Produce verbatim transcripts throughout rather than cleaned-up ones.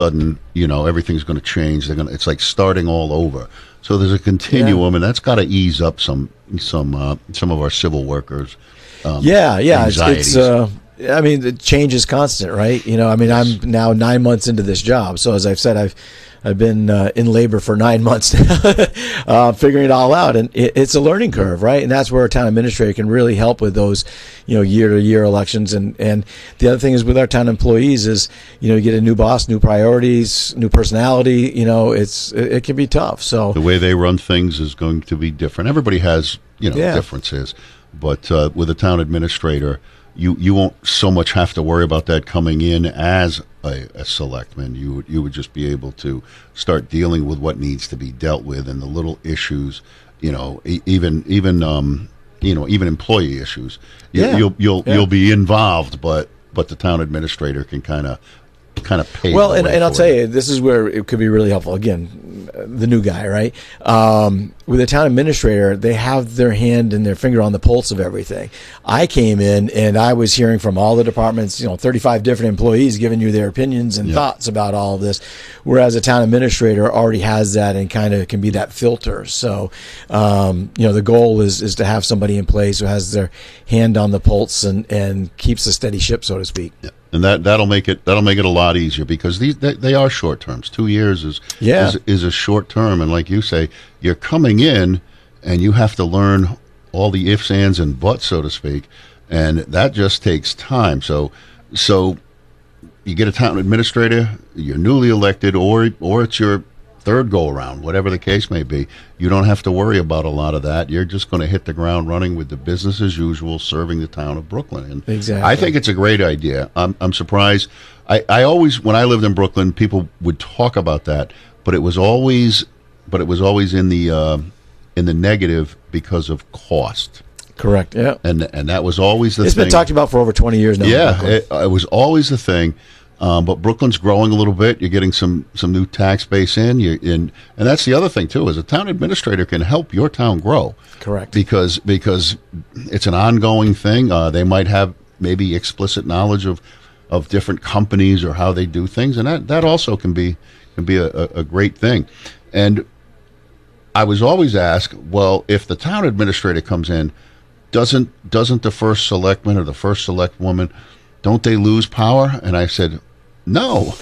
sudden, you know, everything's going to change. They're going to, it's like starting all over. So there's a continuum, yeah. and that's got to ease up some some uh, some of our civil workers. Um, yeah, yeah, anxieties. it's. it's uh, I mean, the change is constant, right? You know, I mean, yes. I'm now nine months into this job, so as I've said, I've I've been uh, in labor for nine months now, uh, figuring it all out, and it, it's a learning curve, right? And that's where a town administrator can really help with those, you know, year-to-year elections. And, and the other thing is with our town employees is, you know, you get a new boss, new priorities, new personality. You know, it's it, it can be tough. So the way they run things is going to be different. Everybody has, you know, yeah. differences, but uh, with a town administrator, you you won't so much have to worry about that coming in as a, a selectman. You would you would just be able to start dealing with what needs to be dealt with and the little issues, you know, e- even even um, you know even employee issues. You, yeah. You'll you'll yeah. you'll be involved, but but the town administrator can kind of kind of pay. Well, and, and I'll tell you, this is where it could be really helpful. Again, the new guy, right? Um, with a town administrator, they have their hand and their finger on the pulse of everything. I came in and I was hearing from all the departments, you know, thirty-five different employees giving you their opinions and yep. thoughts about all of this, whereas a town administrator already has that and kind of can be that filter. So, um, you know, the goal is is to have somebody in place who has their hand on the pulse and, and keeps a steady ship, so to speak. Yeah. And that that'll make it that'll make it a lot easier because these they, they are short terms. Two years is, yeah. is is a short term, and like you say, you're coming in and you have to learn all the ifs, ands, and buts, so to speak, and that just takes time. So so you get a town administrator, you're newly elected, or or it's your third go around, whatever the case may be. You don't have to worry about a lot of that. You're just going to hit the ground running with the business as usual, serving the town of Brooklyn. And exactly. I think it's a great idea. I'm, I'm surprised. I, I always, when I lived in Brooklyn, people would talk about that, but it was always, but it was always in the uh, in the negative because of cost. Correct. Yeah. And and that was always the it's thing. It's been talked about for over twenty years now. Yeah, it, it was always the thing. Um, but Brooklyn's growing a little bit. You're getting some, some new tax base in. You're in, and that's the other thing too. Is a town administrator can help your town grow. Correct. Because because it's an ongoing thing. Uh, they might have maybe explicit knowledge of, of different companies or how they do things, and that, that also can be can be a, a great thing. And I was always asked, well, if the town administrator comes in, doesn't doesn't the first selectman or the first select woman, don't they lose power? And I said, no,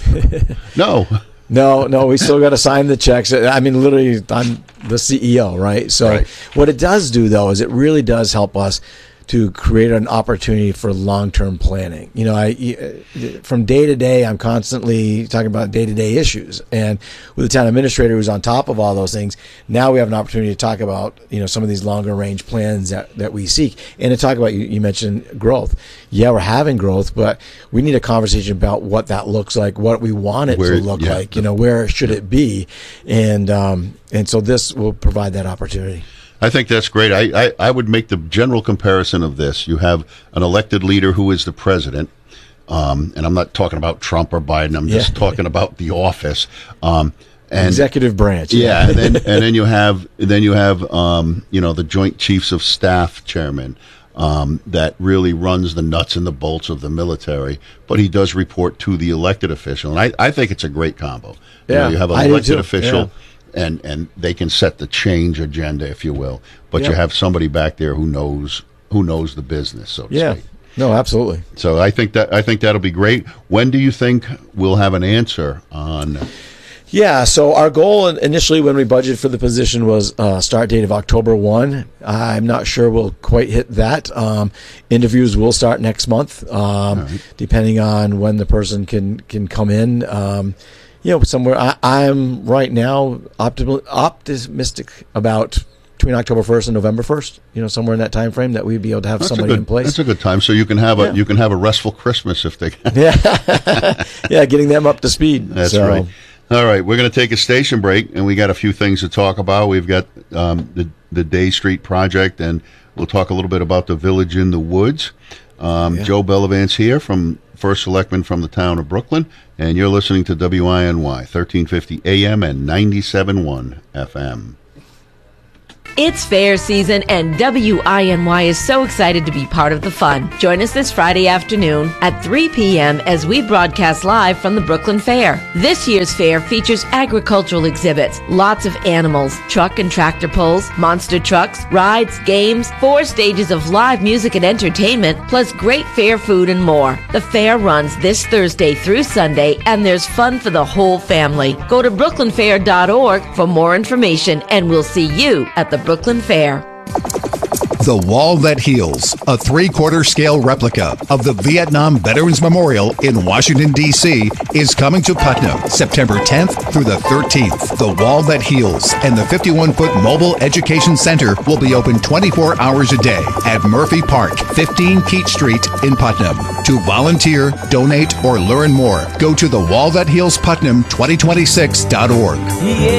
no. No, no, we still got to sign the checks. I mean, literally, I'm the C E O, right? So right. What it does do, though, is it really does help us to create an opportunity for long-term planning. You know, I from day to day, I'm constantly talking about day-to-day issues. And with the town administrator who's on top of all those things, now we have an opportunity to talk about, you know, some of these longer-range plans that, that we seek. And to talk about, you, you mentioned growth. Yeah, we're having growth, but we need a conversation about what that looks like, what we want it where, to look yeah. like, you know, where should it be? And, um, and so this will provide that opportunity. I think that's great. I, I, I would make the general comparison of this. You have an elected leader who is the president, um, and I'm not talking about Trump or Biden. I'm just yeah. talking about the office. Um, and, Executive branch. Yeah, and then and then you have then you have um, you know the Joint Chiefs of Staff chairman um, that really runs the nuts and the bolts of the military, but he does report to the elected official, and I, I think it's a great combo. Yeah, you know, you have an I elected official. Yeah. And and they can set the change agenda, if you will. But yeah. you have somebody back there who knows who knows the business, so to yeah. speak. No, absolutely. So I think that I think that'll be great. When do you think we'll have an answer on? Yeah, so our goal initially when we budgeted for the position was uh, start date of October first. I'm not sure we'll quite hit that. Um, interviews will start next month, um, right. depending on when the person can can come in. Um, You know, somewhere I, I'm right now optim- optimistic about between October first and November first. You know, somewhere in that time frame that we'd be able to have that's somebody good, in place. That's a good time, so you can have a yeah. you can have a restful Christmas if they can. yeah, yeah, getting them up to speed. That's so. right. All right, we're going to take a station break, and we got a few things to talk about. We've got um, the the Day Street project, and we'll talk a little bit about the Village in the Woods. Um, yeah. Joe Bellavance here from First Selectman from the town of Brooklyn, and you're listening to W I N Y, thirteen fifty A M and ninety-seven point one F M. It's fair season, and W I N Y is so excited to be part of the fun. Join us this Friday afternoon at three p.m. as we broadcast live from the Brooklyn Fair. This year's fair features agricultural exhibits, lots of animals, truck and tractor pulls, monster trucks, rides, games, four stages of live music and entertainment, plus great fair food and more. The fair runs this Thursday through Sunday, and there's fun for the whole family. Go to brooklyn fair dot org for more information, and we'll see you at the Brooklyn Fair. The Wall That Heals, a three-quarter scale replica of the Vietnam Veterans Memorial in Washington, D C, is coming to Putnam September tenth through the thirteenth. The Wall That Heals and the fifty-one foot Mobile Education Center will be open twenty-four hours a day at Murphy Park, fifteen Keach Street in Putnam. To volunteer, donate, or learn more, go to the wall that heals putnam twenty twenty-six dot org. Yeah.